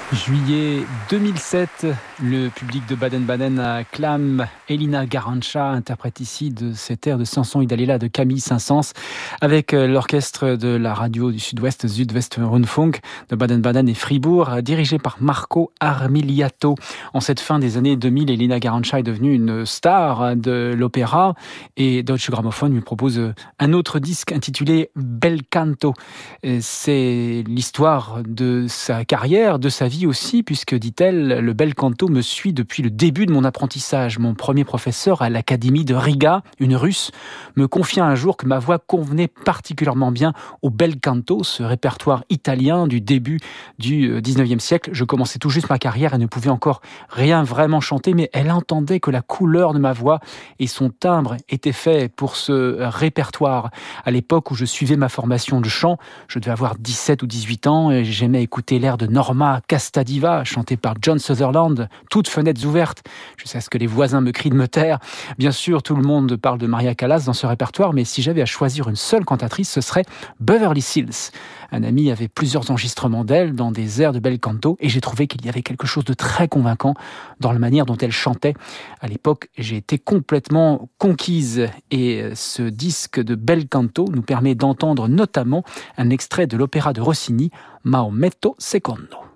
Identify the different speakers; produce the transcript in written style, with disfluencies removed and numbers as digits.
Speaker 1: Juillet 2007, le public de Baden-Baden acclame Elina Garanca, interprète ici de cet air de Samson Idalila de Camille Saint-Saëns, avec l'orchestre de la radio du Sud-Ouest, Südwestrundfunk, de Baden-Baden et Fribourg, dirigé par Marco Armiliato. En cette fin des années 2000, Elina Garanca est devenue une star de l'opéra et Deutsche Grammophon lui propose un autre disque intitulé Bel Canto. C'est l'histoire de sa carrière, de sa vie aussi, puisque, dit-elle, le bel canto me suit depuis le début de mon apprentissage. Mon premier professeur à l'Académie de Riga, une Russe, me confia un jour que ma voix convenait particulièrement bien au bel canto, ce répertoire italien du début du 19e siècle. Je commençais tout juste ma carrière et ne pouvais encore rien vraiment chanter, mais elle entendait que la couleur de ma voix et son timbre étaient faits pour ce répertoire. À l'époque où je suivais ma formation de chant, je devais avoir 17 ou 18 ans et j'aimais écouter l'air de Norma Castadiva, chanté par John Sutherland, toutes fenêtres ouvertes, jusqu'à ce que les voisins me crient de me taire. Bien sûr, tout le monde parle de Maria Callas dans ce répertoire, mais si j'avais à choisir une seule cantatrice, ce serait Beverly Sills. Un ami avait plusieurs enregistrements d'elle dans des airs de bel canto et j'ai trouvé qu'il y avait quelque chose de très convaincant dans la manière dont elle chantait. À l'époque, j'ai été complètement conquise et ce disque de bel canto nous permet d'entendre notamment un extrait de l'opéra de Rossini, Maometto Secondo.